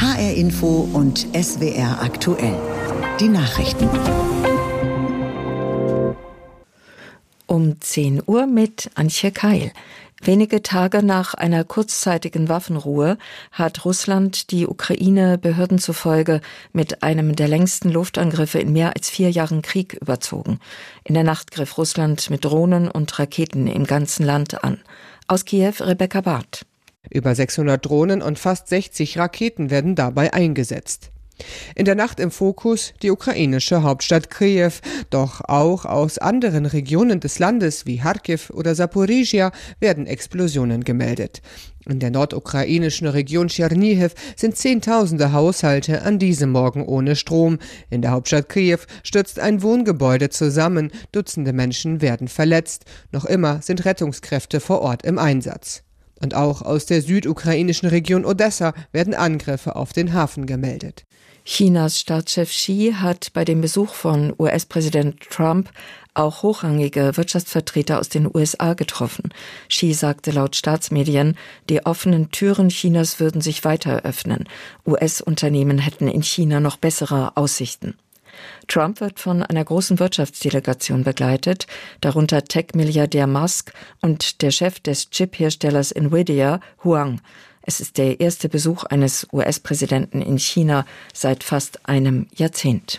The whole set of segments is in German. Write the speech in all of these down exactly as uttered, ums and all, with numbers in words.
H R Info und S W R aktuell. Die Nachrichten. Um zehn Uhr mit Antje Keil. Wenige Tage nach einer kurzzeitigen Waffenruhe hat Russland die Ukraine Behörden zufolge mit einem der längsten Luftangriffe in mehr als vier Jahren Krieg überzogen. In der Nacht griff Russland mit Drohnen und Raketen im ganzen Land an. Aus Kiew Rebecca Barth. Über sechshundert Drohnen und fast sechzig Raketen werden dabei eingesetzt. In der Nacht im Fokus die ukrainische Hauptstadt Kiew, doch auch aus anderen Regionen des Landes wie Charkiw oder Saporizhia werden Explosionen gemeldet. In der nordukrainischen Region Tschernihiw sind Zehntausende Haushalte an diesem Morgen ohne Strom. In der Hauptstadt Kiew stürzt ein Wohngebäude zusammen, Dutzende Menschen werden verletzt. Noch immer sind Rettungskräfte vor Ort im Einsatz. Und auch aus der südukrainischen Region Odessa werden Angriffe auf den Hafen gemeldet. Chinas Staatschef Xi hat bei dem Besuch von U S-Präsident Trump auch hochrangige Wirtschaftsvertreter aus den U S A getroffen. Xi sagte laut Staatsmedien, die offenen Türen Chinas würden sich weiter öffnen. U S-Unternehmen hätten in China noch bessere Aussichten. Trump wird von einer großen Wirtschaftsdelegation begleitet, darunter Tech-Milliardär Musk und der Chef des Chip-Herstellers Nvidia, Huang. Es ist der erste Besuch eines U S-Präsidenten in China seit fast einem Jahrzehnt.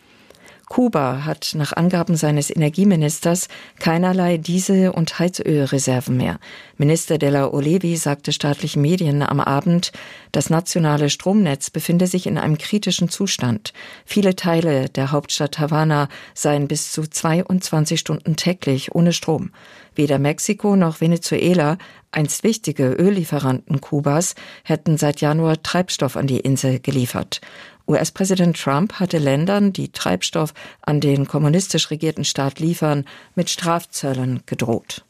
Kuba hat nach Angaben seines Energieministers keinerlei Diesel- und Heizölreserven mehr. Minister de la Olevi sagte staatlichen Medien am Abend, das nationale Stromnetz befinde sich in einem kritischen Zustand. Viele Teile der Hauptstadt Havanna seien bis zu zweiundzwanzig Stunden täglich ohne Strom. Weder Mexiko noch Venezuela, einst wichtige Öllieferanten Kubas, hätten seit Januar Treibstoff an die Insel geliefert. U S-Präsident Trump hatte Ländern, die Treibstoff an den kommunistisch regierten Staat liefern, mit Strafzöllen gedroht.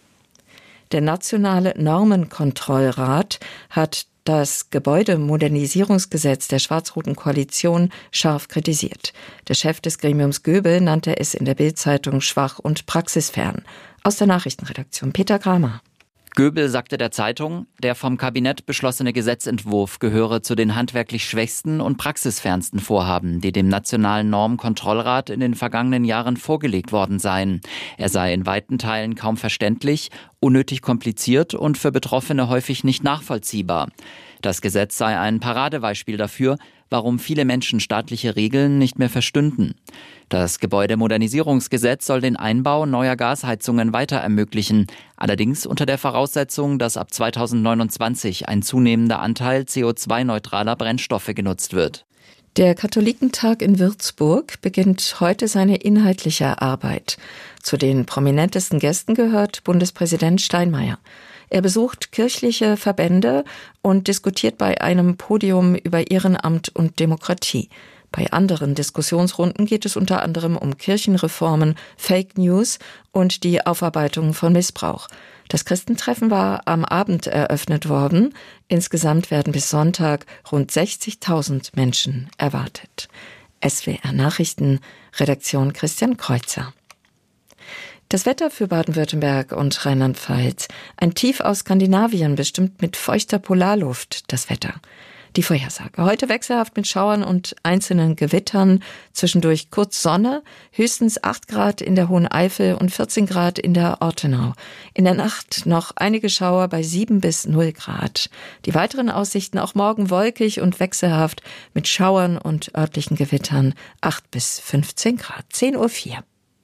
Der Nationale Normenkontrollrat hat das Gebäudemodernisierungsgesetz der schwarz-roten Koalition scharf kritisiert. Der Chef des Gremiums Göbel nannte es in der Bild-Zeitung schwach und praxisfern. Aus der Nachrichtenredaktion Peter Kramer. Göbel sagte der Zeitung, der vom Kabinett beschlossene Gesetzentwurf gehöre zu den handwerklich schwächsten und praxisfernsten Vorhaben, die dem Nationalen Normenkontrollrat in den vergangenen Jahren vorgelegt worden seien. Er sei in weiten Teilen kaum verständlich, unnötig kompliziert und für Betroffene häufig nicht nachvollziehbar. Das Gesetz sei ein Paradebeispiel dafür, warum viele Menschen staatliche Regeln nicht mehr verstünden. Das Gebäudemodernisierungsgesetz soll den Einbau neuer Gasheizungen weiter ermöglichen, allerdings unter der Voraussetzung, dass ab zweitausendneunundzwanzig ein zunehmender Anteil C O zwei neutraler Brennstoffe genutzt wird. Der Katholikentag in Würzburg beginnt heute seine inhaltliche Arbeit. Zu den prominentesten Gästen gehört Bundespräsident Steinmeier. Er besucht kirchliche Verbände und diskutiert bei einem Podium über Ehrenamt und Demokratie. Bei anderen Diskussionsrunden geht es unter anderem um Kirchenreformen, Fake News und die Aufarbeitung von Missbrauch. Das Christentreffen war am Abend eröffnet worden. Insgesamt werden bis Sonntag rund sechzigtausend Menschen erwartet. S W R Nachrichten, Redaktion Christian Kreuzer. Das Wetter für Baden-Württemberg und Rheinland-Pfalz. Ein Tief aus Skandinavien bestimmt mit feuchter Polarluft das Wetter. Die Vorhersage. Heute wechselhaft mit Schauern und einzelnen Gewittern. Zwischendurch kurz Sonne, höchstens acht Grad in der Hohen Eifel und vierzehn Grad in der Ortenau. In der Nacht noch einige Schauer bei sieben bis null Grad. Die weiteren Aussichten auch morgen wolkig und wechselhaft mit Schauern und örtlichen Gewittern. acht bis fünfzehn Grad. zehn Uhr vier.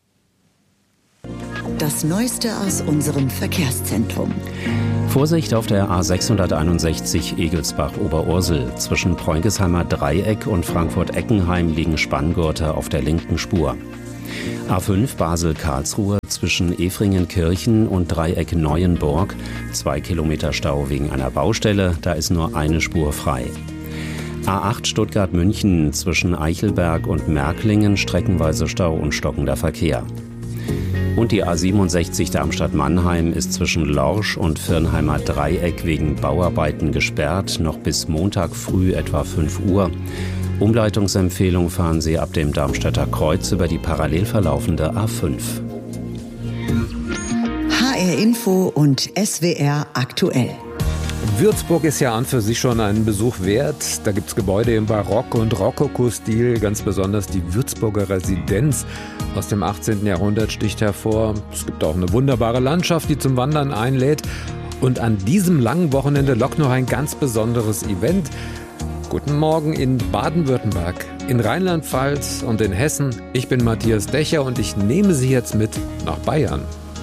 Das Neueste aus unserem Verkehrszentrum. Vorsicht auf der A sechshunderteinundsechzig Egelsbach-Oberursel. Zwischen Preugesheimer Dreieck und Frankfurt-Eckenheim liegen Spanngurte auf der linken Spur. A fünf Basel-Karlsruhe zwischen Efringenkirchen und Dreieck Neuenburg. Zwei Kilometer Stau wegen einer Baustelle, da ist nur eine Spur frei. A acht Stuttgart-München zwischen Eichelberg und Märklingen streckenweise Stau und stockender Verkehr. Und die A siebenundsechzig Darmstadt-Mannheim ist zwischen Lorsch und Virnheimer Dreieck wegen Bauarbeiten gesperrt, noch bis Montag früh etwa fünf Uhr. Umleitungsempfehlung: fahren Sie ab dem Darmstädter Kreuz über die parallel verlaufende A fünf. H R Info und S W R aktuell. Würzburg ist ja an für sich schon einen Besuch wert. Da gibt es Gebäude im Barock- und Rokoko-Stil. Ganz besonders die Würzburger Residenz aus dem achtzehnten Jahrhundert sticht hervor. Es gibt auch eine wunderbare Landschaft, die zum Wandern einlädt. Und an diesem langen Wochenende lockt noch ein ganz besonderes Event. Guten Morgen in Baden-Württemberg, in Rheinland-Pfalz und in Hessen. Ich bin Matthias Dächer und ich nehme Sie jetzt mit nach Bayern.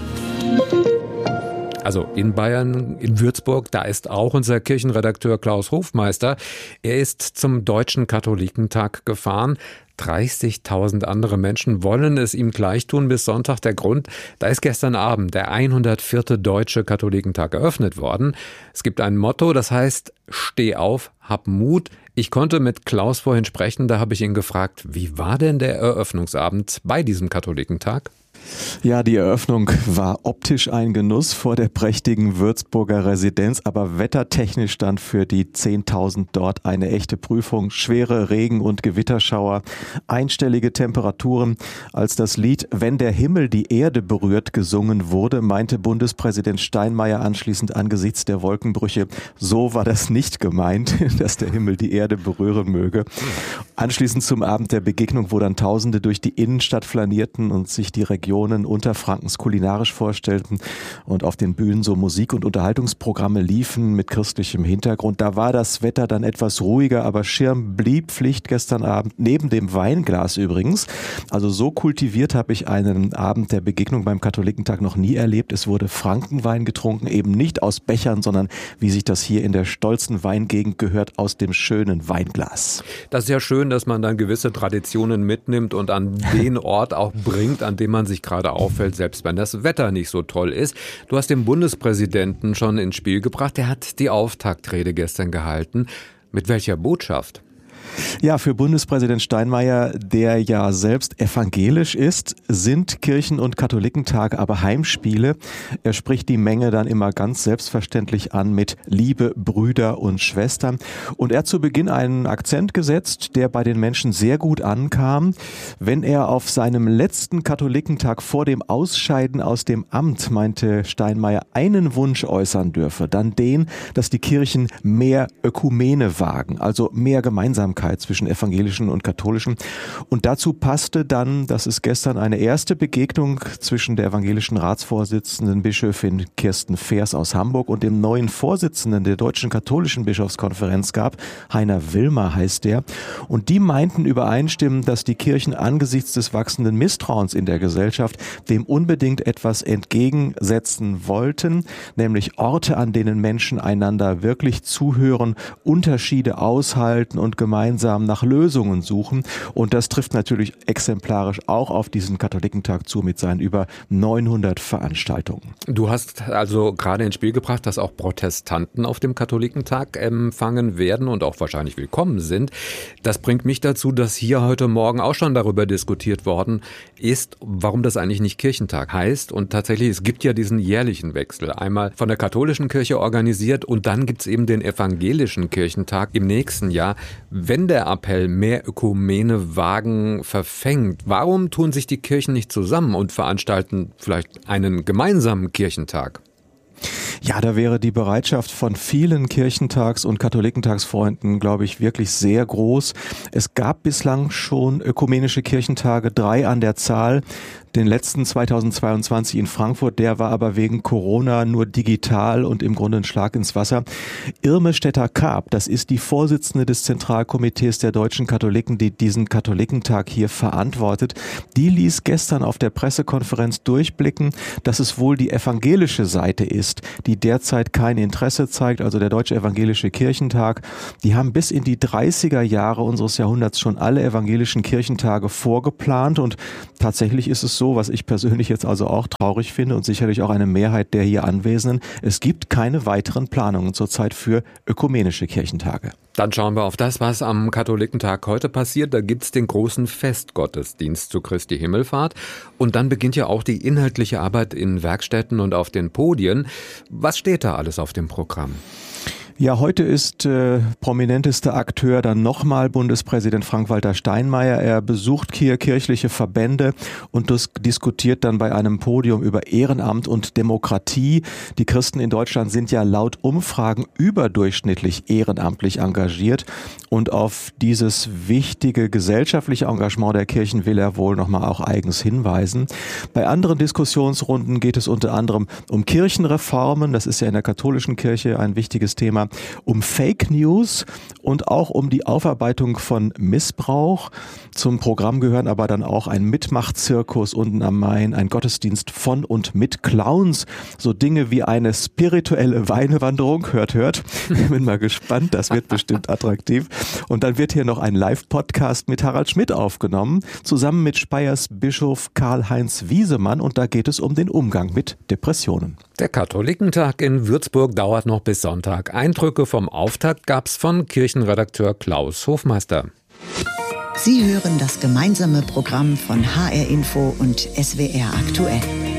Also in Bayern, in Würzburg, da ist auch unser Kirchenredakteur Klaus Hofmeister. Er ist zum Deutschen Katholikentag gefahren. dreißigtausend andere Menschen wollen es ihm gleich tun bis Sonntag. Der Grund, da ist gestern Abend der hundertvierte Deutsche Katholikentag eröffnet worden. Es gibt ein Motto, das heißt, steh auf, hab Mut. Ich konnte mit Klaus vorhin sprechen, da habe ich ihn gefragt, wie war denn der Eröffnungsabend bei diesem Katholikentag? Ja, die Eröffnung war optisch ein Genuss vor der prächtigen Würzburger Residenz, aber wettertechnisch stand für die zehntausend dort eine echte Prüfung. Schwere Regen- und Gewitterschauer, einstellige Temperaturen. Als das Lied »Wenn der Himmel die Erde berührt« gesungen wurde, meinte Bundespräsident Steinmeier anschließend angesichts der Wolkenbrüche, so war das nicht gemeint, dass der Himmel die Erde berühren möge. Anschließend zum Abend der Begegnung, wo dann Tausende durch die Innenstadt flanierten und sich die Region Unterfrankens kulinarisch vorstellten und auf den Bühnen so Musik- und Unterhaltungsprogramme liefen mit christlichem Hintergrund. Da war das Wetter dann etwas ruhiger, aber Schirm blieb Pflicht gestern Abend, neben dem Weinglas übrigens. Also so kultiviert habe ich einen Abend der Begegnung beim Katholikentag noch nie erlebt. Es wurde Frankenwein getrunken, eben nicht aus Bechern, sondern wie sich das hier in der stolzen Weingegend gehört, aus dem schönen Weinglas. Das ist ja schön, dass man dann gewisse Traditionen mitnimmt und an den Ort auch bringt, an dem man sich gerade auffällt, selbst wenn das Wetter nicht so toll ist. Du hast den Bundespräsidenten schon ins Spiel gebracht. Der hat die Auftaktrede gestern gehalten. Mit welcher Botschaft? Ja, für Bundespräsident Steinmeier, der ja selbst evangelisch ist, sind Kirchen- und Katholikentage aber Heimspiele. Er spricht die Menge dann immer ganz selbstverständlich an mit Liebe, Brüder und Schwestern. Und er hat zu Beginn einen Akzent gesetzt, der bei den Menschen sehr gut ankam. Wenn er auf seinem letzten Katholikentag vor dem Ausscheiden aus dem Amt, meinte Steinmeier, einen Wunsch äußern dürfe, dann den, dass die Kirchen mehr Ökumene wagen, also mehr Gemeinsamkeit zwischen evangelischen und katholischen. Und dazu passte dann, dass es gestern eine erste Begegnung zwischen der evangelischen Ratsvorsitzenden Bischöfin Kirsten Feers aus Hamburg und dem neuen Vorsitzenden der Deutschen Katholischen Bischofskonferenz gab. Heiner Wilmer heißt der. Und die meinten übereinstimmend, dass die Kirchen angesichts des wachsenden Misstrauens in der Gesellschaft dem unbedingt etwas entgegensetzen wollten, nämlich Orte, an denen Menschen einander wirklich zuhören, Unterschiede aushalten und gemeinsam nach Lösungen suchen. Und das trifft natürlich exemplarisch auch auf diesen Katholikentag zu mit seinen über neunhundert Veranstaltungen. Du hast also gerade ins Spiel gebracht, dass auch Protestanten auf dem Katholikentag empfangen werden und auch wahrscheinlich willkommen sind. Das bringt mich dazu, dass hier heute Morgen auch schon darüber diskutiert worden ist, warum das eigentlich nicht Kirchentag heißt. Und tatsächlich, es gibt ja diesen jährlichen Wechsel. Einmal von der katholischen Kirche organisiert und dann gibt es eben den evangelischen Kirchentag im nächsten Jahr. Wenn der Appell mehr Ökumene wagen verfängt, warum tun sich die Kirchen nicht zusammen und veranstalten vielleicht einen gemeinsamen Kirchentag? Ja, da wäre die Bereitschaft von vielen Kirchentags- und Katholikentagsfreunden, glaube ich, wirklich sehr groß. Es gab bislang schon ökumenische Kirchentage, drei an der Zahl. Den letzten zweitausendzweiundzwanzig in Frankfurt, der war aber wegen Corona nur digital und im Grunde ein Schlag ins Wasser. Irme Stetter-Karp, das ist die Vorsitzende des Zentralkomitees der deutschen Katholiken, die diesen Katholikentag hier verantwortet. Die ließ gestern auf der Pressekonferenz durchblicken, dass es wohl die evangelische Seite ist, die derzeit kein Interesse zeigt, also der Deutsche Evangelische Kirchentag. Die haben bis in die dreißiger Jahre unseres Jahrhunderts schon alle evangelischen Kirchentage vorgeplant und tatsächlich ist es so, So, was ich persönlich jetzt also auch traurig finde und sicherlich auch eine Mehrheit der hier Anwesenden. Es gibt keine weiteren Planungen zurzeit für ökumenische Kirchentage. Dann schauen wir auf das, was am Katholikentag heute passiert. Da gibt's den großen Festgottesdienst zu Christi Himmelfahrt. Und dann beginnt ja auch die inhaltliche Arbeit in Werkstätten und auf den Podien. Was steht da alles auf dem Programm? Ja, heute ist äh, prominentester Akteur dann nochmal Bundespräsident Frank-Walter Steinmeier. Er besucht hier kirchliche Verbände und dis- diskutiert dann bei einem Podium über Ehrenamt und Demokratie. Die Christen in Deutschland sind ja laut Umfragen überdurchschnittlich ehrenamtlich engagiert. Und auf dieses wichtige gesellschaftliche Engagement der Kirchen will er wohl nochmal auch eigens hinweisen. Bei anderen Diskussionsrunden geht es unter anderem um Kirchenreformen. Das ist ja in der katholischen Kirche ein wichtiges Thema. Um Fake News und auch um die Aufarbeitung von Missbrauch. Zum Programm gehören aber dann auch ein Mitmachzirkus unten am Main, ein Gottesdienst von und mit Clowns, so Dinge wie eine spirituelle Weinewanderung. Hört, hört. Ich bin mal gespannt, das wird bestimmt attraktiv. Und dann wird hier noch ein Live-Podcast mit Harald Schmidt aufgenommen, zusammen mit Speyers Bischof Karl-Heinz Wiesemann, und da geht es um den Umgang mit Depressionen. Der Katholikentag in Würzburg dauert noch bis Sonntag. Eindrücke vom Auftakt gab's von Kirchenredakteur Klaus Hofmeister. Sie hören das gemeinsame Programm von H R Info und S W R Aktuell.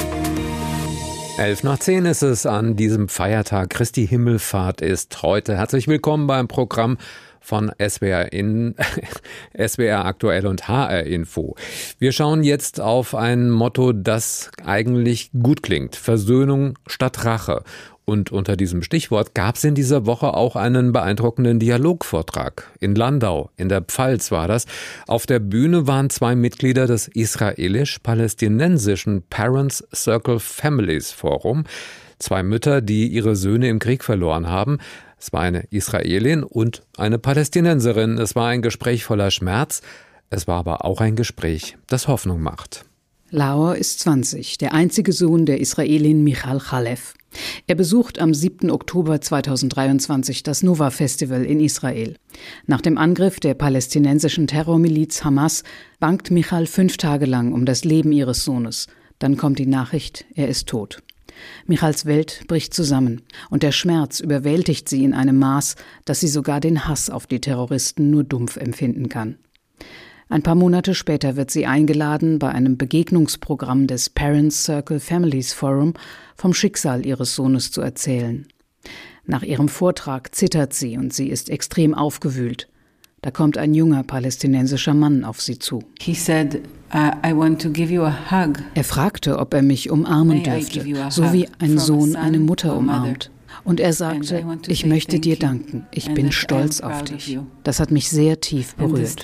Elf nach zehn ist es an diesem Feiertag. Christi Himmelfahrt ist heute. Herzlich willkommen beim Programm von S W R in S W R Aktuell und H R Info. Wir schauen jetzt auf ein Motto, das eigentlich gut klingt. Versöhnung statt Rache. Und unter diesem Stichwort gab es in dieser Woche auch einen beeindruckenden Dialogvortrag. In Landau, in der Pfalz war das. Auf der Bühne waren zwei Mitglieder des israelisch-palästinensischen Parents Circle Families Forum. Zwei Mütter, die ihre Söhne im Krieg verloren haben. Es war eine Israelin und eine Palästinenserin. Es war ein Gespräch voller Schmerz. Es war aber auch ein Gespräch, das Hoffnung macht. Laor ist zwanzig, der einzige Sohn der Israelin Michal Chalev. Er besucht am siebten Oktober zweitausenddreiundzwanzig das Nova-Festival in Israel. Nach dem Angriff der palästinensischen Terrormiliz Hamas bangt Michal fünf Tage lang um das Leben ihres Sohnes. Dann kommt die Nachricht, er ist tot. Michals Welt bricht zusammen und der Schmerz überwältigt sie in einem Maß, dass sie sogar den Hass auf die Terroristen nur dumpf empfinden kann. Ein paar Monate später wird sie eingeladen, bei einem Begegnungsprogramm des Parents Circle Families Forum vom Schicksal ihres Sohnes zu erzählen. Nach ihrem Vortrag zittert sie und sie ist extrem aufgewühlt. Da kommt ein junger palästinensischer Mann auf sie zu. He said, uh, I want to give you a hug. Er fragte, ob er mich umarmen dürfte, so wie ein Sohn eine Mutter umarmt. Und er sagte, ich möchte dir danken, ich bin stolz auf dich. Das hat mich sehr tief berührt.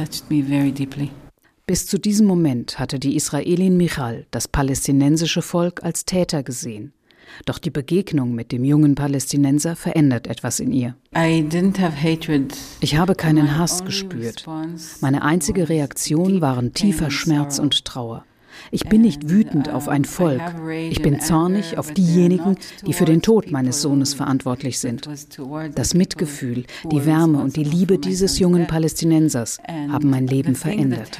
Bis zu diesem Moment hatte die Israelin Michal das palästinensische Volk als Täter gesehen. Doch die Begegnung mit dem jungen Palästinenser verändert etwas in ihr. Ich habe keinen Hass gespürt. Meine einzige Reaktion waren tiefer Schmerz und Trauer. Ich bin nicht wütend auf ein Volk. Ich bin zornig auf diejenigen, die für den Tod meines Sohnes verantwortlich sind. Das Mitgefühl, die Wärme und die Liebe dieses jungen Palästinensers haben mein Leben verändert.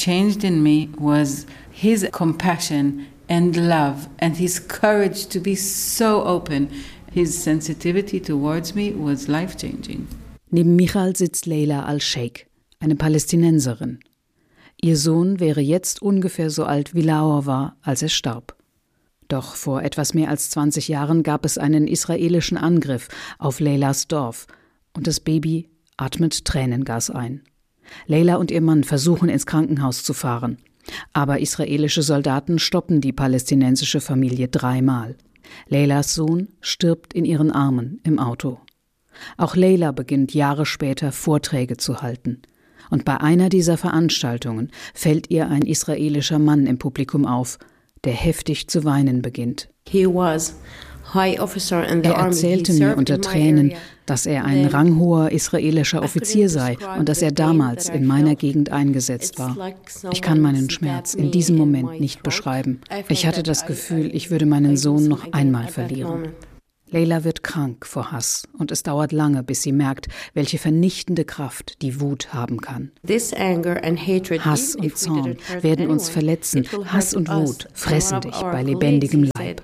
And love and his courage to be so open, his sensitivity towards me was life-changing. Neben Michal sitzt Leila al-Sheikh, eine Palästinenserin. Ihr Sohn wäre jetzt ungefähr so alt wie Laor war, als er starb. Doch vor etwas mehr als zwanzig Jahren gab es einen israelischen Angriff auf Leilas Dorf und das Baby atmet Tränengas ein. Leila und ihr Mann versuchen, ins Krankenhaus zu fahren. Aber israelische Soldaten stoppen die palästinensische Familie dreimal. Leilas Sohn stirbt in ihren Armen im Auto. Auch Leila beginnt Jahre später Vorträge zu halten. Und bei einer dieser Veranstaltungen fällt ihr ein israelischer Mann im Publikum auf, der heftig zu weinen beginnt. He was high officer in the er erzählte army. mir unter Tränen, dass er ein ranghoher israelischer Offizier sei und dass er damals in meiner Gegend eingesetzt war. Ich kann meinen Schmerz in diesem Moment nicht beschreiben. Ich hatte das Gefühl, ich würde meinen Sohn noch einmal verlieren. Leila wird krank vor Hass und es dauert lange, bis sie merkt, welche vernichtende Kraft die Wut haben kann. Hass und Zorn werden uns verletzen. Hass und Wut fressen dich bei lebendigem Leib.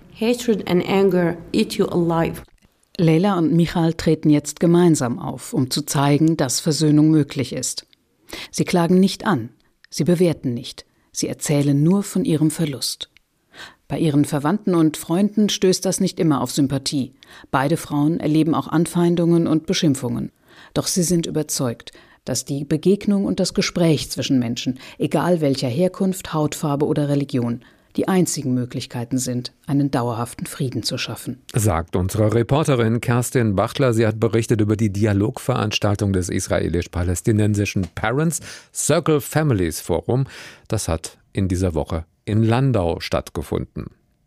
Leila und Michal treten jetzt gemeinsam auf, um zu zeigen, dass Versöhnung möglich ist. Sie klagen nicht an, sie bewerten nicht, sie erzählen nur von ihrem Verlust. Bei ihren Verwandten und Freunden stößt das nicht immer auf Sympathie. Beide Frauen erleben auch Anfeindungen und Beschimpfungen. Doch sie sind überzeugt, dass die Begegnung und das Gespräch zwischen Menschen, egal welcher Herkunft, Hautfarbe oder Religion, die einzigen Möglichkeiten sind, einen dauerhaften Frieden zu schaffen. Sagt unsere Reporterin Kerstin Bachtler. Sie hat berichtet über die Dialogveranstaltung des israelisch-palästinensischen Parents Circle Families Forum. Das hat in dieser Woche in Landau stattgefunden.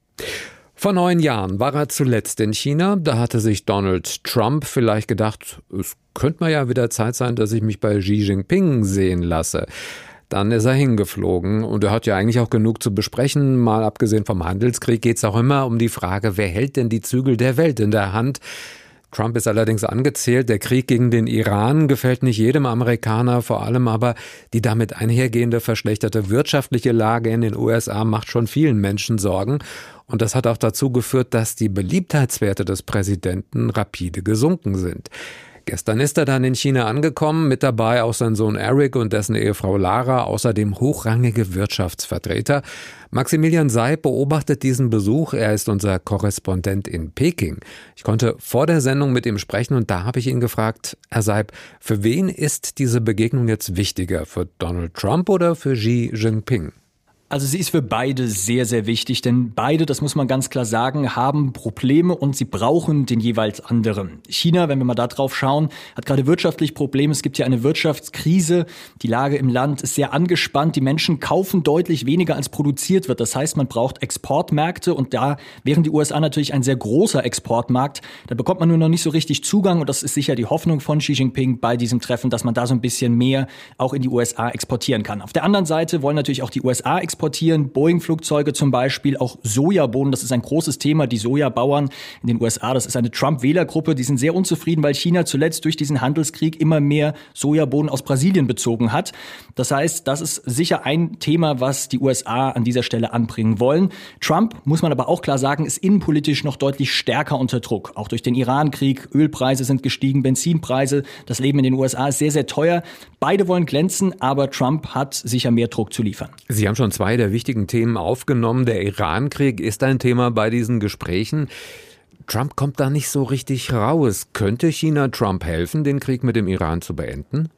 Vor neun Jahren war er zuletzt in China. Da hatte sich Donald Trump vielleicht gedacht, es könnte mal ja wieder Zeit sein, dass ich mich bei Xi Jinping sehen lasse. Dann ist er hingeflogen und er hat ja eigentlich auch genug zu besprechen. Mal abgesehen vom Handelskrieg geht es auch immer um die Frage, wer hält denn die Zügel der Welt in der Hand? Trump ist allerdings angezählt, der Krieg gegen den Iran gefällt nicht jedem Amerikaner, vor allem aber die damit einhergehende verschlechterte wirtschaftliche Lage in den U S A macht schon vielen Menschen Sorgen. Und das hat auch dazu geführt, dass die Beliebtheitswerte des Präsidenten rapide gesunken sind. Gestern ist er dann in China angekommen, mit dabei auch sein Sohn Eric und dessen Ehefrau Lara, außerdem hochrangige Wirtschaftsvertreter. Maximilian Seib beobachtet diesen Besuch, er ist unser Korrespondent in Peking. Ich konnte vor der Sendung mit ihm sprechen und da habe ich ihn gefragt, Herr Seib, für wen ist diese Begegnung jetzt wichtiger, für Donald Trump oder für Xi Jinping? Also sie ist für beide sehr, sehr wichtig, denn beide, das muss man ganz klar sagen, haben Probleme und sie brauchen den jeweils anderen. China, wenn wir mal da drauf schauen, hat gerade wirtschaftlich Probleme. Es gibt ja eine Wirtschaftskrise. Die Lage im Land ist sehr angespannt. Die Menschen kaufen deutlich weniger, als produziert wird. Das heißt, man braucht Exportmärkte und da wären die U S A natürlich ein sehr großer Exportmarkt. Da bekommt man nur noch nicht so richtig Zugang und das ist sicher die Hoffnung von Xi Jinping bei diesem Treffen, dass man da so ein bisschen mehr auch in die U S A exportieren kann. Auf der anderen Seite wollen natürlich auch die U S A exportieren. exportieren, Boeing-Flugzeuge zum Beispiel, auch Sojabohnen, das ist ein großes Thema, die Sojabauern in den U S A, das ist eine Trump-Wählergruppe, die sind sehr unzufrieden, weil China zuletzt durch diesen Handelskrieg immer mehr Sojabohnen aus Brasilien bezogen hat. Das heißt, das ist sicher ein Thema, was die U S A an dieser Stelle anbringen wollen. Trump, muss man aber auch klar sagen, ist innenpolitisch noch deutlich stärker unter Druck, auch durch den Iran-Krieg, Ölpreise sind gestiegen, Benzinpreise, das Leben in den U S A ist sehr, sehr teuer. Beide wollen glänzen, aber Trump hat sicher mehr Druck zu liefern. Sie haben schon zwei der wichtigen Themen aufgenommen. Der Iran-Krieg ist ein Thema bei diesen Gesprächen. Trump kommt da nicht so richtig raus. Könnte China Trump helfen, den Krieg mit dem Iran zu beenden?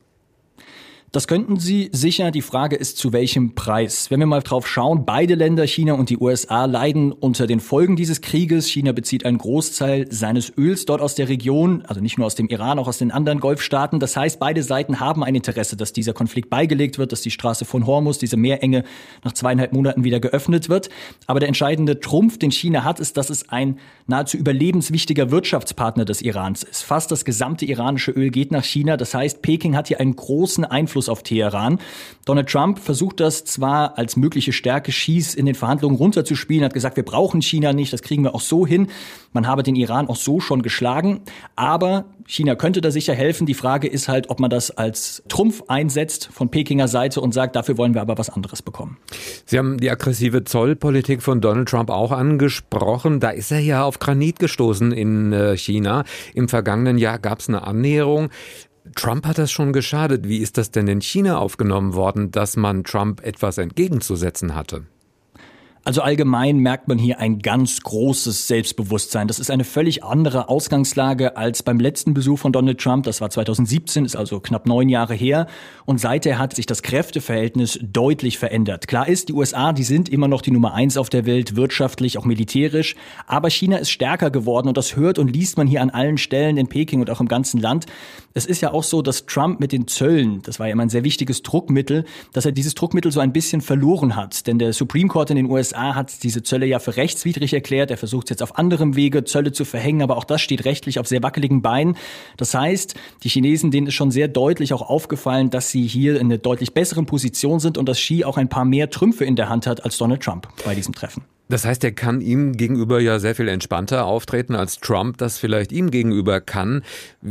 Das könnten sie sicher. Die Frage ist, zu welchem Preis. Wenn wir mal drauf schauen, beide Länder, China und die U S A, leiden unter den Folgen dieses Krieges. China bezieht einen Großteil seines Öls dort aus der Region, also nicht nur aus dem Iran, auch aus den anderen Golfstaaten. Das heißt, beide Seiten haben ein Interesse, dass dieser Konflikt beigelegt wird, dass die Straße von Hormuz, diese Meerenge, nach zweieinhalb Monaten wieder geöffnet wird. Aber der entscheidende Trumpf, den China hat, ist, dass es ein nahezu überlebenswichtiger Wirtschaftspartner des Irans ist. Fast das gesamte iranische Öl geht nach China. Das heißt, Peking hat hier einen großen Einfluss auf Teheran. Donald Trump versucht das zwar als mögliche Stärke Xis in den Verhandlungen runterzuspielen, hat gesagt, wir brauchen China nicht, das kriegen wir auch so hin. Man habe den Iran auch so schon geschlagen, aber China könnte da sicher helfen. Die Frage ist halt, ob man das als Trumpf einsetzt von Pekinger Seite und sagt, dafür wollen wir aber was anderes bekommen. Sie haben die aggressive Zollpolitik von Donald Trump auch angesprochen. Da ist er ja auf Granit gestoßen in China. Im vergangenen Jahr gab es eine Annäherung. Trump hat das schon geschadet. Wie ist das denn in China aufgenommen worden, dass man Trump etwas entgegenzusetzen hatte? Also allgemein merkt man hier ein ganz großes Selbstbewusstsein. Das ist eine völlig andere Ausgangslage als beim letzten Besuch von Donald Trump. Das war zweitausendsiebzehn, ist also knapp neun Jahre her. Und seither hat sich das Kräfteverhältnis deutlich verändert. Klar ist, die U S A, die sind immer noch die Nummer eins auf der Welt, wirtschaftlich, auch militärisch. Aber China ist stärker geworden und das hört und liest man hier an allen Stellen in Peking und auch im ganzen Land. Es ist ja auch so, dass Trump mit den Zöllen, das war ja immer ein sehr wichtiges Druckmittel, dass er dieses Druckmittel so ein bisschen verloren hat. Denn der Supreme Court in den U S A hat diese Zölle ja für rechtswidrig erklärt. Er versucht jetzt auf anderem Wege Zölle zu verhängen, aber auch das steht rechtlich auf sehr wackeligen Beinen. Das heißt, die Chinesen, denen ist schon sehr deutlich auch aufgefallen, dass sie hier in einer deutlich besseren Position sind und dass Xi auch ein paar mehr Trümpfe in der Hand hat als Donald Trump bei diesem Treffen. Das heißt, er kann ihm gegenüber ja sehr viel entspannter auftreten, als Trump das vielleicht ihm gegenüber kann.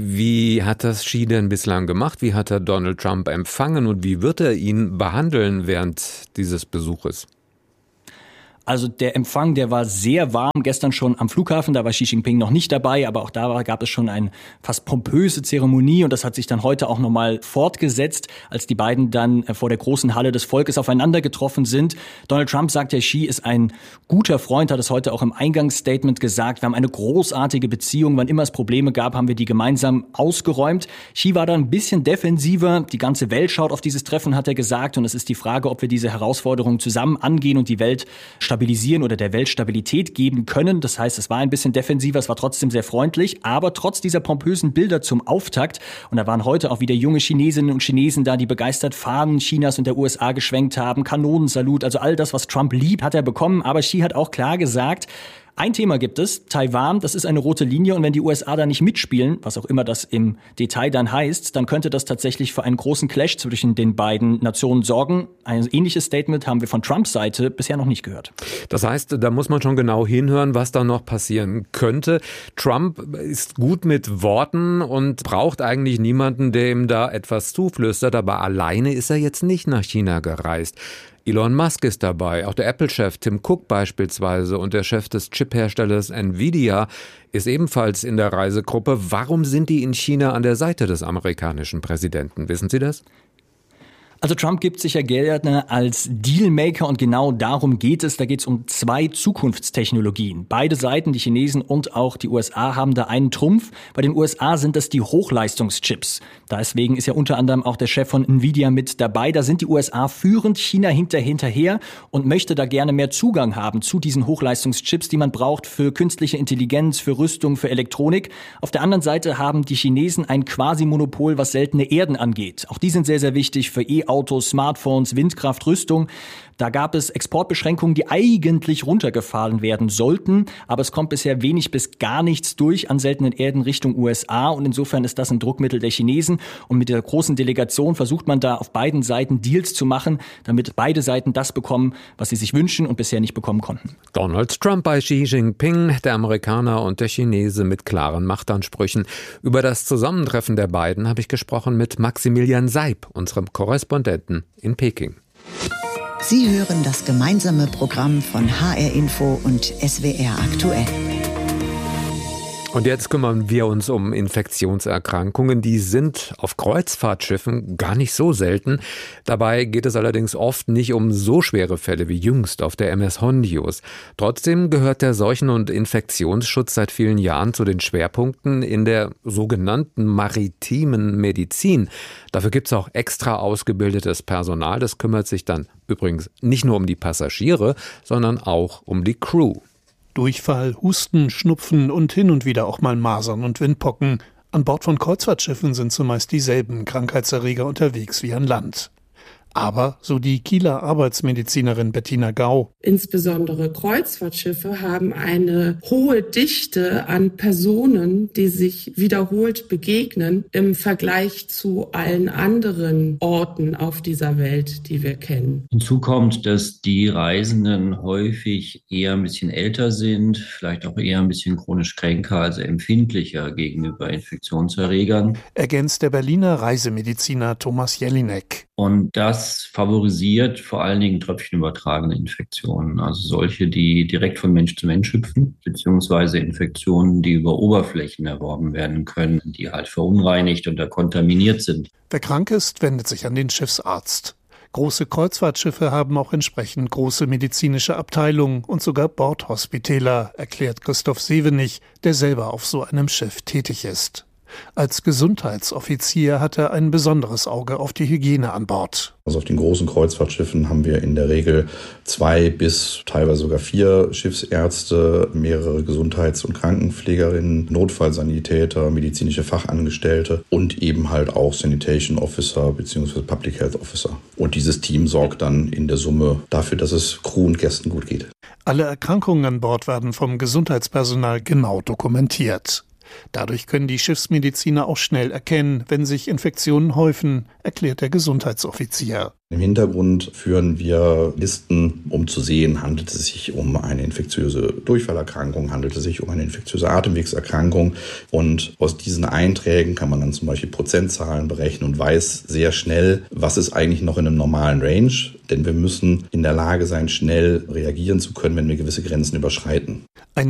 Wie hat das Xi denn bislang gemacht? Wie hat er Donald Trump empfangen und wie wird er ihn behandeln während dieses Besuches? Also der Empfang, der war sehr warm. Gestern schon am Flughafen, da war Xi Jinping noch nicht dabei, aber auch da war, gab es schon eine fast pompöse Zeremonie und das hat sich dann heute auch nochmal fortgesetzt, als die beiden dann vor der großen Halle des Volkes aufeinander getroffen sind. Donald Trump sagt, der Xi ist ein guter Freund, hat es heute auch im Eingangsstatement gesagt. Wir haben eine großartige Beziehung. Wann immer es Probleme gab, haben wir die gemeinsam ausgeräumt. Xi war da ein bisschen defensiver. Die ganze Welt schaut auf dieses Treffen, hat er gesagt. Und es ist die Frage, ob wir diese Herausforderungen zusammen angehen und die Welt stabilisieren oder der Welt Stabilität geben können. Das heißt, es war ein bisschen defensiver, es war trotzdem sehr freundlich, aber trotz dieser pompösen Bilder zum Auftakt, und da waren heute auch wieder junge Chinesinnen und Chinesen da, die begeistert Fahnen Chinas und der U S A geschwenkt haben, Kanonensalut, also all das, was Trump liebt, hat er bekommen, aber Xi hat auch klar gesagt, ein Thema gibt es, Taiwan, das ist eine rote Linie und wenn die U S A da nicht mitspielen, was auch immer das im Detail dann heißt, dann könnte das tatsächlich für einen großen Clash zwischen den beiden Nationen sorgen. Ein ähnliches Statement haben wir von Trumps Seite bisher noch nicht gehört. Das heißt, da muss man schon genau hinhören, was da noch passieren könnte. Trump ist gut mit Worten und braucht eigentlich niemanden, der ihm da etwas zuflüstert, aber alleine ist er jetzt nicht nach China gereist. Elon Musk ist dabei, auch der Apple-Chef Tim Cook beispielsweise und der Chef des Chipherstellers Nvidia ist ebenfalls in der Reisegruppe. Warum sind die in China an der Seite des amerikanischen Präsidenten? Wissen Sie das? Also Trump gibt sich ja gerne als Dealmaker und genau darum geht es. Da geht es um zwei Zukunftstechnologien. Beide Seiten, die Chinesen und auch die U S A, haben da einen Trumpf. Bei den U S A sind das die Hochleistungschips. Deswegen ist ja unter anderem auch der Chef von Nvidia mit dabei. Da sind die U S A führend, China hinter hinterher und möchte da gerne mehr Zugang haben zu diesen Hochleistungschips, die man braucht für künstliche Intelligenz, für Rüstung, für Elektronik. Auf der anderen Seite haben die Chinesen ein Quasi-Monopol, was seltene Erden angeht. Auch die sind sehr, sehr wichtig für E Autos, Smartphones, Windkraft, Rüstung. Da gab es Exportbeschränkungen, die eigentlich runtergefahren werden sollten, aber es kommt bisher wenig bis gar nichts durch an seltenen Erden Richtung U S A und insofern ist das ein Druckmittel der Chinesen und mit der großen Delegation versucht man da auf beiden Seiten Deals zu machen, damit beide Seiten das bekommen, was sie sich wünschen und bisher nicht bekommen konnten. Donald Trump bei Xi Jinping, der Amerikaner und der Chinese mit klaren Machtansprüchen. Über das Zusammentreffen der beiden habe ich gesprochen mit Maximilian Seib, unserem Korrespondenten in Peking. Sie hören das gemeinsame Programm von H R Info und S W R aktuell. Und jetzt kümmern wir uns um Infektionserkrankungen. Die sind auf Kreuzfahrtschiffen gar nicht so selten. Dabei geht es allerdings oft nicht um so schwere Fälle wie jüngst auf der M S Hondius. Trotzdem gehört der Seuchen- und Infektionsschutz seit vielen Jahren zu den Schwerpunkten in der sogenannten maritimen Medizin. Dafür gibt es auch extra ausgebildetes Personal. Das kümmert sich dann übrigens nicht nur um die Passagiere, sondern auch um die Crew. Durchfall, Husten, Schnupfen und hin und wieder auch mal Masern und Windpocken. An Bord von Kreuzfahrtschiffen sind zumeist dieselben Krankheitserreger unterwegs wie an Land. Aber, so die Kieler Arbeitsmedizinerin Bettina Gau, insbesondere Kreuzfahrtschiffe haben eine hohe Dichte an Personen, die sich wiederholt begegnen im Vergleich zu allen anderen Orten auf dieser Welt, die wir kennen. Hinzu kommt, dass die Reisenden häufig eher ein bisschen älter sind, vielleicht auch eher ein bisschen chronisch kränker, also empfindlicher gegenüber Infektionserregern. Ergänzt der Berliner Reisemediziner Thomas Jelinek. Und das favorisiert vor allen Dingen tröpfchenübertragene Infektionen, also solche, die direkt von Mensch zu Mensch hüpfen, beziehungsweise Infektionen, die über Oberflächen erworben werden können, die halt verunreinigt oder kontaminiert sind. Wer krank ist, wendet sich an den Schiffsarzt. Große Kreuzfahrtschiffe haben auch entsprechend große medizinische Abteilungen und sogar Bordhospitäler, erklärt Christoph Sevenich, der selber auf so einem Schiff tätig ist. Als Gesundheitsoffizier hat er ein besonderes Auge auf die Hygiene an Bord. Also auf den großen Kreuzfahrtschiffen haben wir in der Regel zwei bis teilweise sogar vier Schiffsärzte, mehrere Gesundheits- und Krankenpflegerinnen, Notfallsanitäter, medizinische Fachangestellte und eben halt auch Sanitation Officer bzw. Public Health Officer. Und dieses Team sorgt dann in der Summe dafür, dass es Crew und Gästen gut geht. Alle Erkrankungen an Bord werden vom Gesundheitspersonal genau dokumentiert. Dadurch können die Schiffsmediziner auch schnell erkennen, wenn sich Infektionen häufen, erklärt der Gesundheitsoffizier. Im Hintergrund führen wir Listen, um zu sehen, handelt es sich um eine infektiöse Durchfallerkrankung, handelt es sich um eine infektiöse Atemwegserkrankung. Und aus diesen Einträgen kann man dann zum Beispiel Prozentzahlen berechnen und weiß sehr schnell, was ist eigentlich noch in einem normalen Range. Denn wir müssen in der Lage sein, schnell reagieren zu können, wenn wir gewisse Grenzen überschreiten.